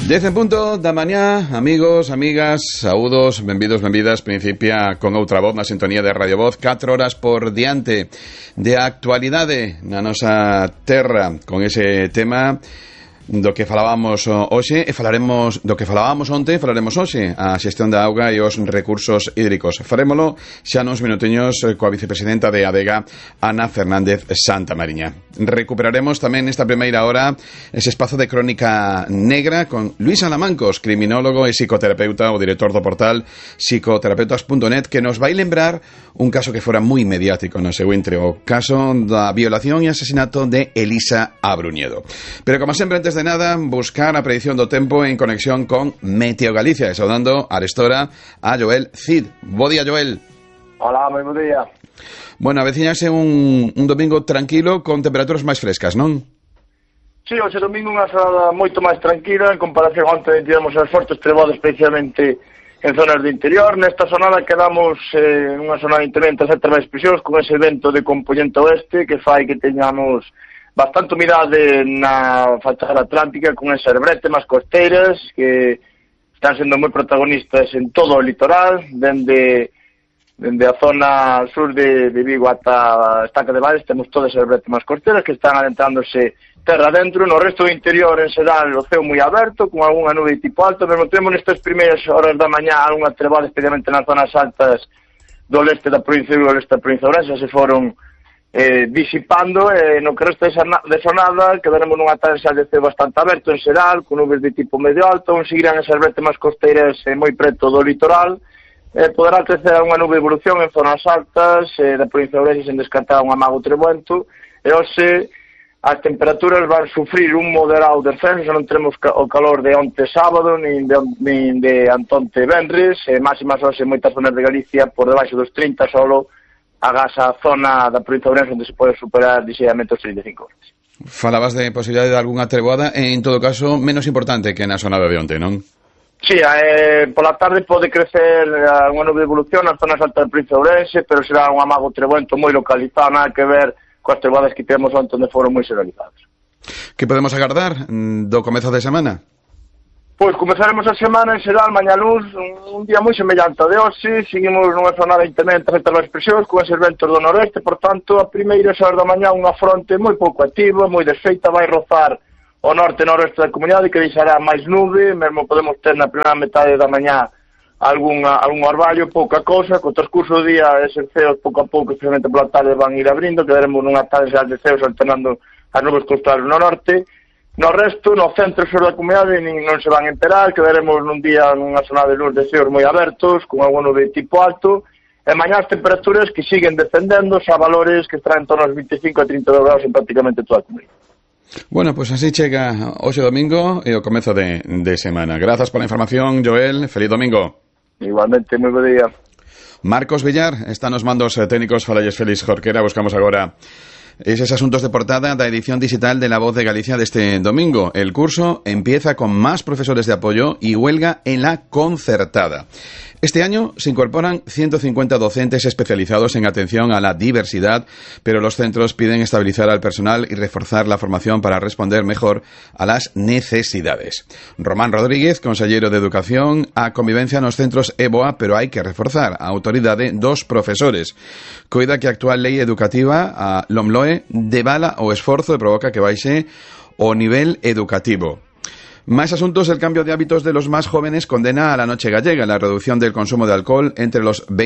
10 en punto da mañá, amigos, amigas, saúdos, benvidos, benvidas. Principia con outra voz na sintonía de Radio Voz, 4 horas por diante de actualidade na nosa terra, con ese tema do que falábamos hoxe e falaremos do que falábamos onte, falaremos hoxe, a xestión da auga e os recursos hídricos. Farémolo xa nos minutiños coa vicepresidenta de ADEGA, Ana Fernández Santamariña. Recuperaremos tamén nesta primeira hora ese espazo de crónica negra con Luis Alamancos, criminólogo e psicoterapeuta, o director do portal psicoterapeutas.net, que nos vai lembrar un caso que fora moi mediático no seu intre, o caso da violación e asesinato de Elisa Abruñedo. Pero como sempre, antes de nada, buscar a predicción do tempo en conexión con Meteo Galicia, e saudando a arestora a Joel Cid. Bo día, Joel. Hola, moi bo día. Bueno, aveciñase un domingo tranquilo con temperaturas máis frescas, non? Sí, hoxe domingo unha xornada moito máis tranquila en comparación onte tivemos as fortes trebadas especialmente en zonas de interior. Nesta xornada quedamos nunha zona de incremento a certas máis presións con ese vento de componente oeste que fai que teñamos bastante humidade na fachada atlántica con esas bretemas costeiras que están sendo moi protagonistas en todo o litoral, dende a zona sur de Vigo ata a Estaca de Valles. Temos todas as bretemas costeiras que están adentrándose terra dentro. No resto do interior, en xeral, o ceo moi aberto, con algunha nube tipo alto, mesmo temos nestas primeiras horas da mañá algunha trebada, especialmente nas zonas altas do leste da provincia de Vigo, leste da provincia de Ourense, se foron disipando. No que resta de xornada quedaremos nunha tarde xa de ceo bastante aberto en xeral, con nubes de tipo medio alto, onde seguirán esas bretemas costeiras moi preto do litoral. Poderá crecer unha nube de evolución en zonas altas da provincia de Ourense, sen descartar un amago trebuento, e hoxe as temperaturas van sufrir un moderado descenso. Non teremos o calor de onte sábado nin de antonte venres, máximas hoxe en moitas zonas de Galicia por debaixo dos 30, solo agás a zona da provincia de Ourense onde se pode superar ligeiramente os 35 horas. Falabas de posibilidade de algunha treboada, en todo caso menos importante que na zona de onte, non? Sí, pola tarde pode crecer unha nube de evolución nas zonas altas da provincia de Ourense, pero será un amago trebuento moi localizado, nada que ver coas treboadas que temos onde foron moi generalizadas. Que podemos agardar do comezo de semana? Pois comezaremos a semana en xeral, mañá luz, un día moi semellante a de hoxe. Seguimos nunha zona de incremento a certas presións con eses ventos do noroeste, por tanto, a primeira horas da mañá unha fronte moi pouco activa, moi desfeita, vai rozar o norte e noroeste da comunidade, que deixará máis nube. Mesmo podemos ter na primeira metade da mañá algún orballo, pouca cousa. Co transcurso do día, eses ceos pouco a pouco, especialmente pola tarde, van ir abrindo. Quedaremos nunha tarde xa de ceos alternando as nubes costadas no norte. No resto, no centro e sur da comunidade non se van enterar. Quedaremos nun día nunha zona de luz de ceos moi abertos, con algún nube tipo alto. E mañá as temperaturas que siguen descendendo xa valores que están en torno aos 25 a 32 graus en prácticamente toda a comunidade. Bueno, pues así chega hoxe domingo e o comezo de semana. Grazas pola información, Joel. Feliz domingo. Igualmente, moi bo día. Marcos Villar está nos mandos técnicos. Falalles Félix Jorquera. Buscamos agora esos asuntos de portada da edición digital de La Voz de Galicia deste domingo. El curso empieza con más profesores de apoyo y huelga en la concertada. Este año se incorporan 150 docentes especializados en atención a la diversidad, pero los centros piden estabilizar al personal y reforzar la formación para responder mejor a las necesidades. Román Rodríguez, consellero de Educación, a convivencia nos centros EBOA, pero hai que reforzar a autoridade dos profesores. Coida que a actual lei educativa, a LOMLOE, devala o esforzo e provoca que baixe o nivel educativo. Más asuntos. El cambio de hábitos de los más jóvenes condena a la noche gallega, la reducción del consumo de alcohol entre los